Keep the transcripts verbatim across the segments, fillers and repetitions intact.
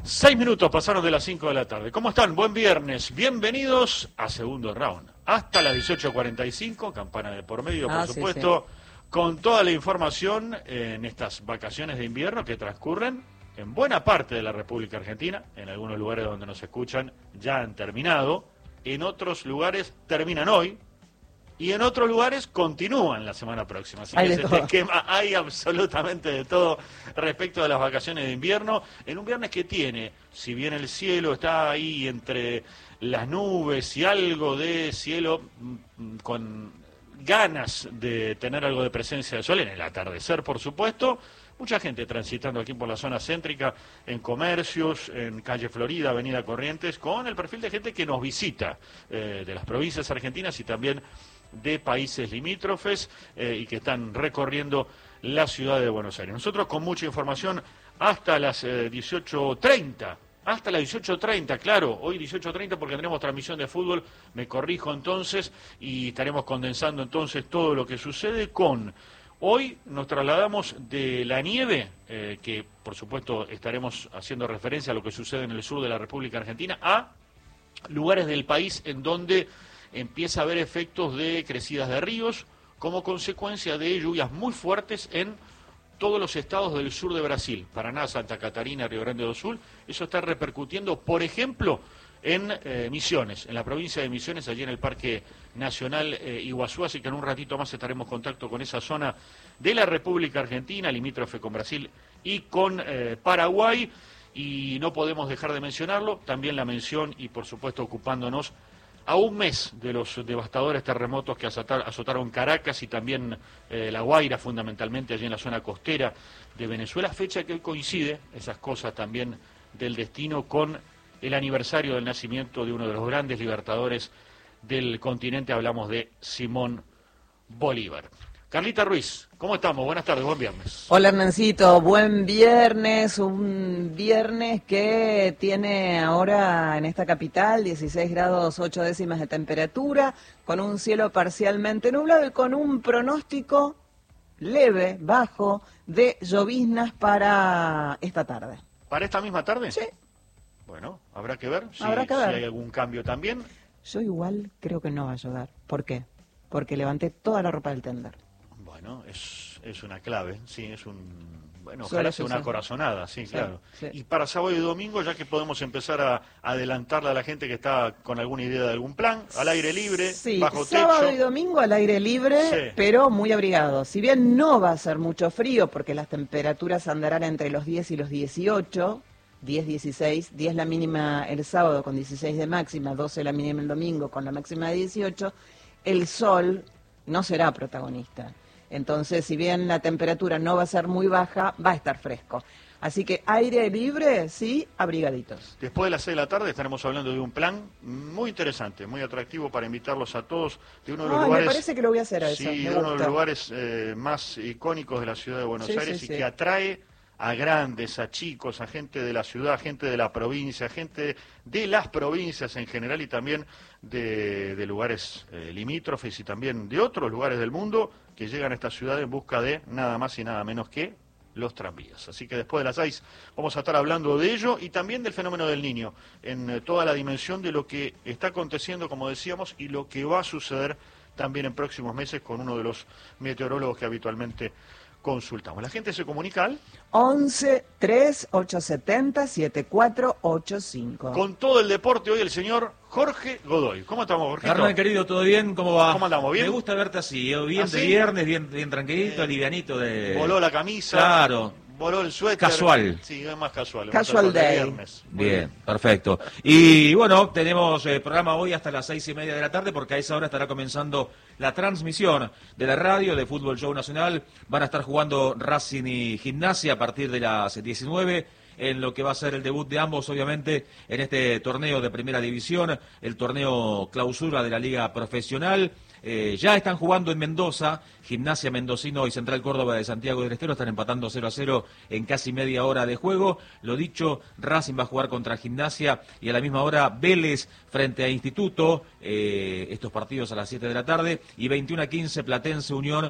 Seis minutos pasaron de las cinco de la tarde. ¿Cómo están? Buen viernes. Bienvenidos a Segundo Round. Hasta las dieciocho cuarenta y cinco, campana de por medio, por ah, supuesto, sí, sí. con toda la información en estas vacaciones de invierno que transcurren en buena parte de la República Argentina. En algunos lugares donde nos escuchan ya han terminado. En otros lugares terminan hoy. Y en otros lugares continúan la semana próxima. Así Hay que de ese todo. esquema hay absolutamente de todo respecto de las vacaciones de invierno. En un viernes que tiene, si bien el cielo está ahí entre las nubes y algo de cielo mm, con ganas de tener algo de presencia de sol en el atardecer, por supuesto. Mucha gente transitando aquí por la zona céntrica, en comercios, en calle Florida, avenida Corrientes, con el perfil de gente que nos visita eh, de las provincias argentinas y también de países limítrofes eh, y que están recorriendo la ciudad de Buenos Aires. Nosotros con mucha información hasta las eh, dieciocho treinta. Hasta las dieciocho treinta, claro, hoy dieciocho treinta porque tendremos transmisión de fútbol, me corrijo entonces, y estaremos condensando entonces todo lo que sucede con... Hoy nos trasladamos de la nieve, eh, que por supuesto estaremos haciendo referencia a lo que sucede en el sur de la República Argentina, a lugares del país en donde empieza a haber efectos de crecidas de ríos como consecuencia de lluvias muy fuertes en todos los estados del sur de Brasil, Paraná, Santa Catarina, Río Grande do Sul. Eso está repercutiendo, por ejemplo, en eh, Misiones, en la provincia de Misiones, allí en el Parque Nacional eh, Iguazú, así que en un ratito más estaremos en contacto con esa zona de la República Argentina, limítrofe con Brasil y con eh, Paraguay, y no podemos dejar de mencionarlo, también la mención y por supuesto ocupándonos a un mes de los devastadores terremotos que azotar, azotaron Caracas y también eh, La Guaira, fundamentalmente allí en la zona costera de Venezuela, fecha que hoy coincide, esas cosas también del destino, con el aniversario del nacimiento de uno de los grandes libertadores del continente, hablamos de Simón Bolívar. Carlita Ruiz, ¿cómo estamos? Buenas tardes, buen viernes. Hola Hernancito, buen viernes, un viernes que tiene ahora en esta capital dieciséis grados ocho décimas de temperatura, con un cielo parcialmente nublado y con un pronóstico leve, bajo, de lloviznas para esta tarde. ¿Para esta misma tarde? Sí. Bueno, habrá que ver, si, Habrá que ver. si hay algún cambio también. Yo igual creo que no va a llover. ¿Por qué? Porque levanté toda la ropa del tender. Bueno, es, es una clave, sí, es un... Bueno, Suele ojalá sea una suceder. corazonada, sí, Sí, claro. sí. Y para sábado y domingo, ya que podemos empezar a adelantarle a la gente que está con alguna idea de algún plan, al aire libre, Sí, bajo sábado techo. y domingo al aire libre, Sí. pero muy abrigado. Si bien no va a ser mucho frío, porque las temperaturas andarán entre los diez y los dieciocho, diez, dieciséis, diez la mínima el sábado con dieciséis de máxima, doce la mínima el domingo con la máxima de dieciocho, el sol no será protagonista. Entonces, si bien la temperatura no va a ser muy baja, va a estar fresco. Así que aire libre, sí, abrigaditos. Después de las seis de la tarde estaremos hablando de un plan muy interesante, muy atractivo para invitarlos a todos, de uno de los Ay, lugares... me parece que lo voy a hacer a eso, Sí, me de uno de gusta. los lugares eh, más icónicos de la ciudad de Buenos Sí, Aires sí, y sí. que atrae a grandes, a chicos, a gente de la ciudad, gente de la provincia, gente de las provincias en general y también de, de lugares eh, limítrofes y también de otros lugares del mundo que llegan a esta ciudad en busca de nada más y nada menos que los tranvías. Así que después de las seis vamos a estar hablando de ello y también del fenómeno del Niño, en eh, toda la dimensión de lo que está aconteciendo, como decíamos, y lo que va a suceder también en próximos meses con uno de los meteorólogos que habitualmente consultamos. La gente se comunica al... once, tres, ocho setenta, setenta y cuatro ochenta y cinco. Con todo el deporte hoy el señor Jorge Godoy. ¿Cómo estamos, Jorgito? Hernán, querido, ¿todo bien? ¿Cómo va? ¿Cómo andamos? ¿Bien? Me gusta verte así, ¿eh? bien ¿Ah, de sí? viernes, bien, bien tranquilito, Eh, livianito de... Voló la camisa. Claro. Voló el suéter. Casual. Sí, es más casual. Casual más de day. viernes. Muy Bien, perfecto. Y bueno, tenemos eh, programa hoy hasta las seis y media de la tarde porque a esa hora estará comenzando la transmisión de la radio de Fútbol Show Nacional. Van a estar jugando Racing y Gimnasia a partir de las diecinueve en lo que va a ser el debut de ambos, obviamente, en este torneo de Primera División, el torneo clausura de la Liga Profesional. Eh, ya están jugando en Mendoza, Gimnasia Mendocino y Central Córdoba de Santiago del Estero están empatando cero a cero en casi media hora de juego. Lo dicho, Racing va a jugar contra Gimnasia y a la misma hora Vélez frente a Instituto, eh, estos partidos a las siete de la tarde, y veintiuno a quince Platense Unión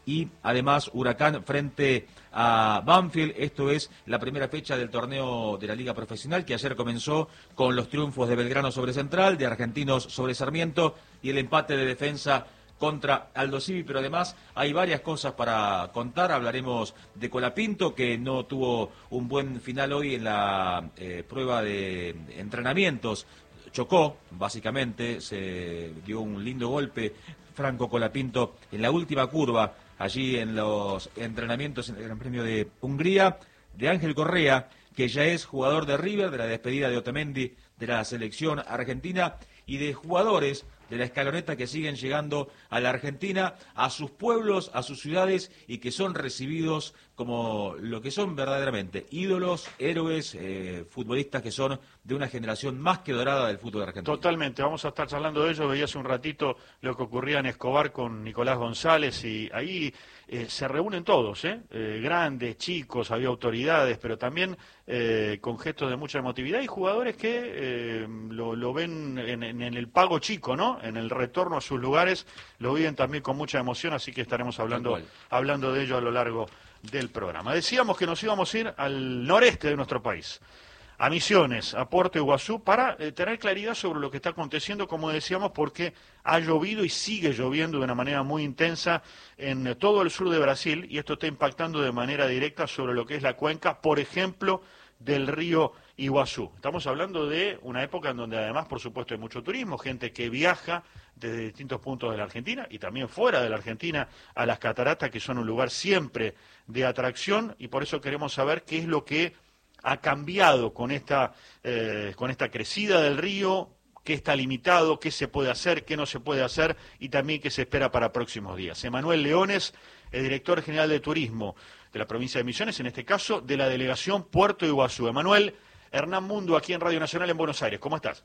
y además Huracán frente a Banfield. Esto es la primera fecha del torneo de la Liga Profesional, que ayer comenzó con los triunfos de Belgrano sobre Central, de Argentinos sobre Sarmiento y el empate de Defensa contra Aldo Civi, pero además hay varias cosas para contar. Hablaremos de Colapinto, que no tuvo un buen final hoy en la eh, prueba de entrenamientos. Chocó, básicamente, se dio un lindo golpe Franco Colapinto en la última curva, allí en los entrenamientos en el Gran Premio de Hungría. De Ángel Correa, que ya es jugador de River, de la despedida de Otamendi de la selección argentina, y de jugadores de la escaloneta que siguen llegando a la Argentina, a sus pueblos, a sus ciudades, y que son recibidos como lo que son verdaderamente ídolos, héroes, eh, futbolistas que son de una generación más que dorada del fútbol argentino. Totalmente, vamos a estar charlando de ello. Veía hace un ratito lo que ocurría en Escobar con Nicolás González, y ahí eh, se reúnen todos, ¿eh? Eh, grandes, chicos, había autoridades, pero también eh, con gestos de mucha emotividad, y jugadores que eh, lo, lo ven en, en, en el pago chico, ¿no? En el retorno a sus lugares, lo viven también con mucha emoción, así que estaremos hablando, hablando de ello a lo largo del programa. Decíamos que nos íbamos a ir al noreste de nuestro país, a Misiones, a Puerto Iguazú, para eh, tener claridad sobre lo que está aconteciendo, como decíamos, porque ha llovido y sigue lloviendo de una manera muy intensa en todo el sur de Brasil, y esto está impactando de manera directa sobre lo que es la cuenca, por ejemplo, del río Iguazú. Estamos hablando de una época en donde además, por supuesto, hay mucho turismo, gente que viaja desde distintos puntos de la Argentina y también fuera de la Argentina a las cataratas, que son un lugar siempre de atracción, y por eso queremos saber qué es lo que ha cambiado con esta, eh, con esta crecida del río, qué está limitado, qué se puede hacer, qué no se puede hacer, y también qué se espera para próximos días. Emanuel Leones, el director general de turismo de la provincia de Misiones, en este caso de la delegación Puerto Iguazú. Emanuel, Hernán Mundo, aquí en Radio Nacional en Buenos Aires. ¿Cómo estás?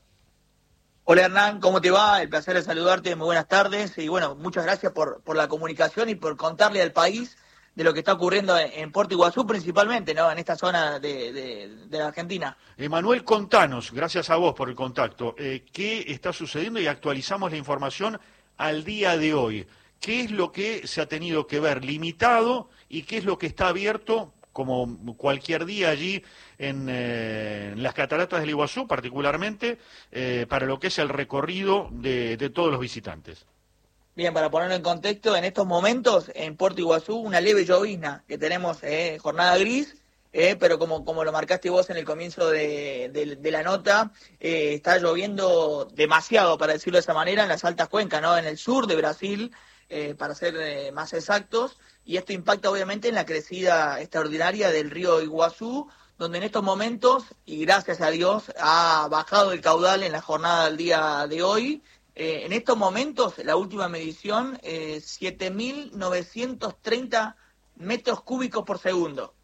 Hola Hernán, ¿cómo te va? El placer de saludarte, muy buenas tardes, y bueno, muchas gracias por, por la comunicación y por contarle al país de lo que está ocurriendo en, en Puerto Iguazú principalmente, ¿no? En esta zona de, de, de la Argentina. Emanuel, contanos, gracias a vos por el contacto, eh, ¿qué está sucediendo? Y actualizamos la información al día de hoy. ¿Qué es lo que se ha tenido que ver limitado y qué es lo que está abierto, como cualquier día allí en, eh, en las cataratas del Iguazú, particularmente, eh, para lo que es el recorrido de, de todos los visitantes? Bien, para ponerlo en contexto, en estos momentos en Puerto Iguazú una leve llovizna, que tenemos eh, jornada gris, eh, pero como, como lo marcaste vos en el comienzo de, de, de la nota, eh, está lloviendo demasiado, para decirlo de esa manera, en las altas cuencas, ¿no? En el sur de Brasil, eh, para ser eh, más exactos, y esto impacta obviamente en la crecida extraordinaria del río Iguazú, donde en estos momentos, y gracias a Dios, ha bajado el caudal en la jornada del día de hoy. Eh, en estos momentos, la última medición, eh, siete mil novecientos treinta metros cúbicos por segundo.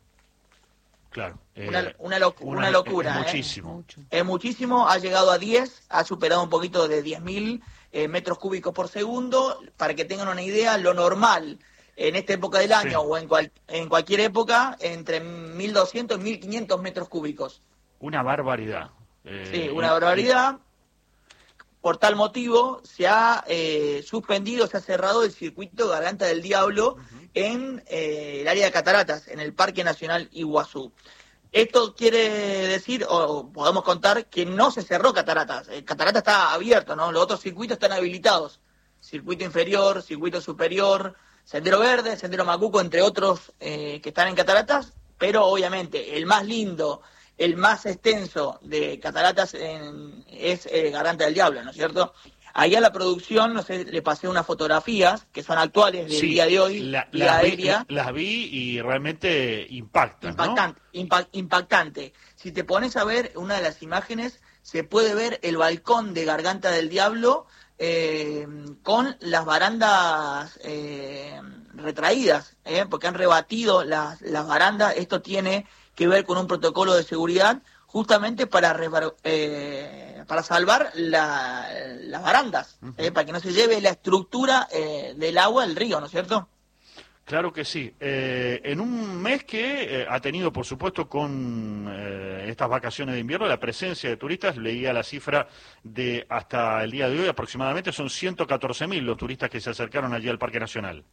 Claro. Eh, una, una, loc una, una locura. Es muchísimo. ¿eh? Es muchísimo, ha llegado a diez, ha superado un poquito de diez mil eh, metros cúbicos por segundo. Para que tengan una idea, lo normal en esta época del año, sí, o en, cual, en cualquier época, entre mil doscientos y mil quinientos metros cúbicos. Una barbaridad. Eh, sí, una barbaridad. Por tal motivo, se ha eh, suspendido, se ha cerrado el circuito Garganta del Diablo uh-huh. en eh, el área de cataratas, en el Parque Nacional Iguazú. Esto quiere decir, o podemos contar, que no se cerró cataratas. El catarata está abierto, ¿no? Los otros circuitos están habilitados. Circuito inferior, circuito superior, Sendero Verde, Sendero Macuco, entre otros eh, que están en cataratas, pero obviamente el más lindo, el más extenso de cataratas en, es eh, Garganta del Diablo, ¿no es cierto? Ahí a la producción, no sé, le pasé unas fotografías que son actuales del sí, día de hoy, la, vía las aérea. Vi, las vi y realmente impactan, impactante, ¿no? Impact, impactante. Si te pones a ver una de las imágenes, se puede ver el balcón de Garganta del Diablo eh, con las barandas eh, retraídas, eh, porque han rebatido las, las barandas. Esto tiene que ver con un protocolo de seguridad justamente para eh, para salvar la, las barandas, uh-huh. eh, para que no se lleve la estructura eh, del agua del río, ¿no es cierto? Claro que sí. Eh, en un mes que eh, ha tenido, por supuesto, con eh, estas vacaciones de invierno, la presencia de turistas, leía la cifra de hasta el día de hoy, aproximadamente son ciento catorce mil los turistas que se acercaron allí al Parque Nacional.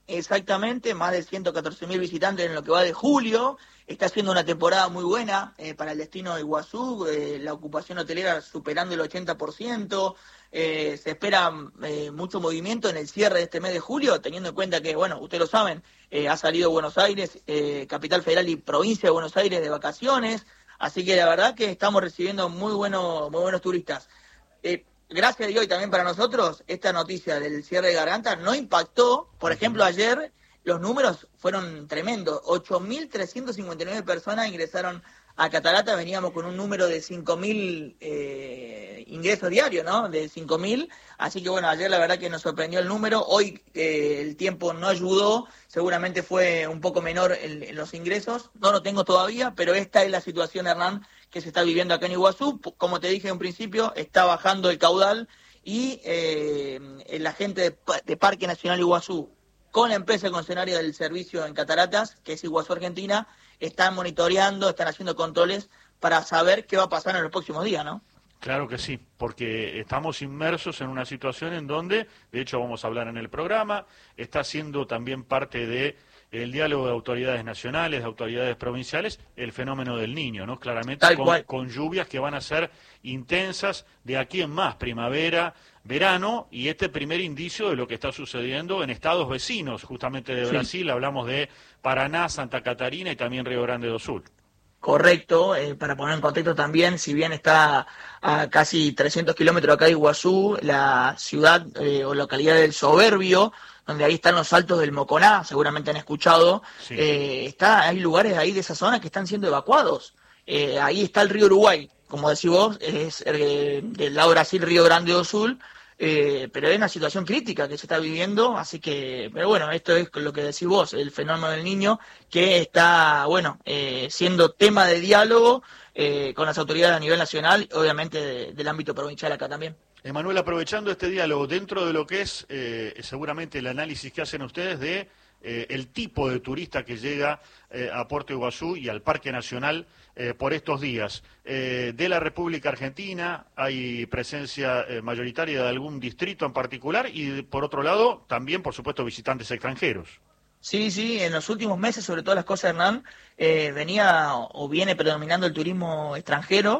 Exactamente, más de ciento catorce mil visitantes en lo que va de julio. Está siendo una temporada muy buena eh, para el destino de Iguazú, eh, la ocupación hotelera superando el ochenta por ciento. Eh, se espera eh, mucho movimiento en el cierre de este mes de julio, teniendo en cuenta que, bueno, ustedes lo saben, eh, ha salido Buenos Aires, eh, Capital Federal y Provincia de Buenos Aires de vacaciones. Así que la verdad que estamos recibiendo muy, bueno, muy buenos turistas. Eh, Gracias a Dios y también para nosotros, esta noticia del cierre de Garganta no impactó. Por ejemplo, ayer los números fueron tremendos. ocho mil trescientas cincuenta y nueve personas ingresaron a Catarata. Veníamos con un número de cinco mil eh, ingresos diarios, ¿no? De cinco mil. Así que bueno, ayer la verdad que nos sorprendió el número. Hoy eh, el tiempo no ayudó. Seguramente fue un poco menor en, en los ingresos. No lo tengo todavía, pero esta es la situación, Hernán, que se está viviendo acá en Iguazú. Como te dije en un principio, está bajando el caudal y eh, la gente de, de Parque Nacional Iguazú, con la empresa concesionaria del servicio en Cataratas, que es Iguazú Argentina, están monitoreando, están haciendo controles para saber qué va a pasar en los próximos días, ¿no? Claro que sí, porque estamos inmersos en una situación en donde, de hecho vamos a hablar en el programa, está siendo también parte de el diálogo de autoridades nacionales, de autoridades provinciales, el fenómeno del Niño, ¿no? Claramente con, con lluvias que van a ser intensas de aquí en más, primavera, verano, y este primer indicio de lo que está sucediendo en estados vecinos, justamente de Brasil, sí. Hablamos de Paraná, Santa Catarina y también Río Grande do Sul. Correcto, eh, para poner en contexto también, si bien está a casi trescientos kilómetros acá de Iguazú, la ciudad eh, o localidad del Soberbio, donde ahí están los Altos del Moconá, seguramente han escuchado, sí. eh, está, hay lugares ahí de esa zona que están siendo evacuados. Eh, ahí está el río Uruguay, como decís vos, es eh, del lado Brasil, Río Grande do Sul, eh, pero es una situación crítica que se está viviendo, así que, pero bueno, esto es lo que decís vos, el fenómeno del Niño, que está, bueno, eh, siendo tema de diálogo eh, con las autoridades a nivel nacional, obviamente de, del ámbito provincial acá también. Emanuel, aprovechando este diálogo, dentro de lo que es eh, seguramente el análisis que hacen ustedes de eh, el tipo de turista que llega eh, a Puerto Iguazú y al Parque Nacional eh, por estos días, eh, de la República Argentina, ¿hay presencia eh, mayoritaria de algún distrito en particular? Y por otro lado, también, por supuesto, visitantes extranjeros. Sí, sí, en los últimos meses, sobre todas las cosas, Hernán, eh, venía o viene predominando el turismo extranjero.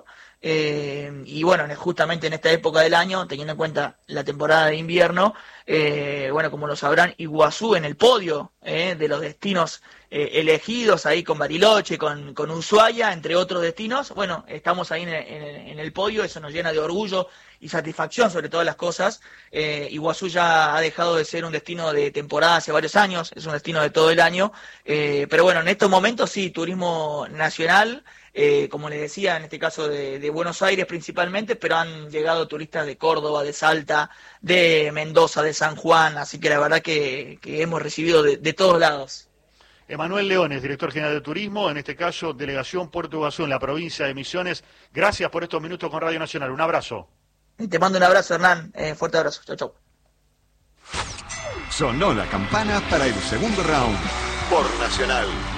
Eh, y bueno, justamente en esta época del año, teniendo en cuenta la temporada de invierno, eh, bueno, como lo sabrán, Iguazú en el podio eh, de los destinos eh, elegidos, ahí con Bariloche, con, con Ushuaia, entre otros destinos. Bueno, estamos ahí en, en, en el podio, eso nos llena de orgullo y satisfacción sobre todas las cosas. eh, Iguazú ya ha dejado de ser un destino de temporada hace varios años, es un destino de todo el año, eh, pero bueno, en estos momentos sí, turismo nacional, eh, como les decía, en este caso de, de Buenos Aires principalmente, pero han llegado turistas de Córdoba, de Salta, de Mendoza, de San Juan, así que la verdad que, que hemos recibido de, de todos lados. Emanuel Leones, director general de Turismo, en este caso, Delegación Puerto Iguazú en la provincia de Misiones. Gracias por estos minutos con Radio Nacional. Un abrazo. Te mando un abrazo, Hernán. Eh, fuerte abrazo. Chau, chau. Sonó la campana para el segundo round por Nacional.